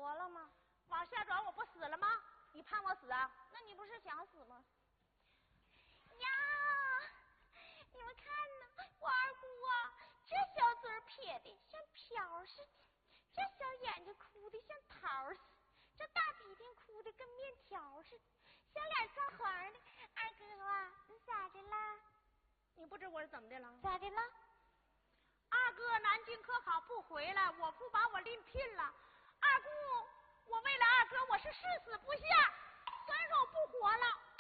活了吗？ 往下转我不死了吗？你盼我死啊？ 那你不是想死吗？呀，你们看呐，我二姑啊，这小嘴撇的像瓢似的，这小眼睛哭的像桃似的，这大鼻涕哭的跟面条似的，小脸撞横的。二哥啊，你咋的啦？ 你不知我是怎么的了？ 咋的了？ 二哥南京科考不回来，我父把我另聘了。二姑，我为了二哥，我是誓死不下。虽然说我不活了，